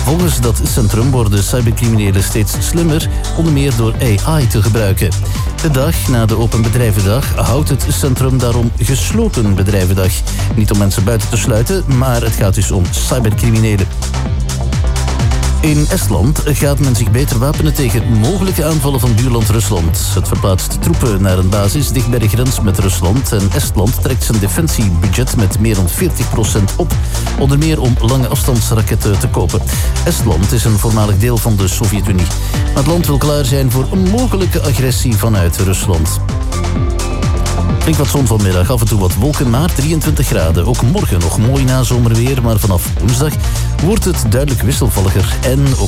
Volgens dat centrum worden cybercriminelen steeds slimmer, onder meer door AI te gebruiken. De dag na de Open Bedrijvendag houdt het centrum daarom gesloten bedrijvendag. Niet om mensen buiten te sluiten, maar het gaat dus om cybercriminelen. In Estland gaat men zich beter wapenen tegen mogelijke aanvallen van buurland Rusland. Het verplaatst troepen naar een basis dicht bij de grens met Rusland en Estland trekt zijn defensiebudget met meer dan 40% op, onder meer om lange afstandsraketten te kopen. Estland is een voormalig deel van de Sovjet-Unie. Maar het land wil klaar zijn voor een mogelijke agressie vanuit Rusland. Flink wat zon vanmiddag, af en toe wat wolken, maar 23 graden. Ook morgen nog mooi nazomerweer, maar vanaf woensdag wordt het duidelijk wisselvalliger en ook